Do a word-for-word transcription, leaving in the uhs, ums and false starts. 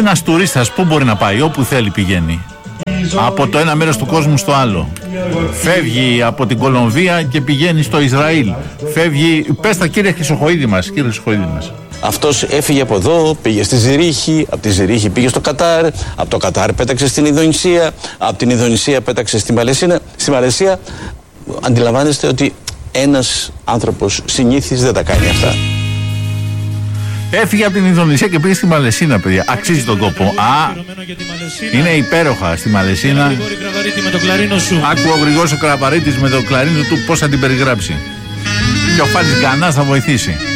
ένας τουρίστας πού μπορεί να πάει? Όπου θέλει πηγαίνει. Από το ένα μέρος του κόσμου στο άλλο. Φεύγει από την Κολομβία και πηγαίνει στο Ισραήλ. Φεύγει. Πες τα, κύριε Χρυσοχοΐδη μας, κύριε Χρυσοχοΐδη μας. Αυτός έφυγε από εδώ, πήγε στη Ζηρίχη, από τη Ζηρίχη πήγε στο Κατάρ, από το Κατάρ πέταξε στην Ινδονησία, από την Ινδονησία πέταξε στη Μαλαισία. Στη Μαλαισία. Αντιλαμβάνεστε ότι ένας άνθρωπος συνήθις δεν τα κάνει αυτά. Έφυγε από την Ινδονησία και πήγε στη Μαλαισίνα, παιδιά. Αξίζει τον κόπο. Α, είναι υπέροχα στη Μαλαισίνα. Άκου ο Γρηγόρης ο Κραβαρίτης με το κλαρίνο του πώς θα την περιγράψει. Και ο Φάλης Γκανάς θα βοηθήσει.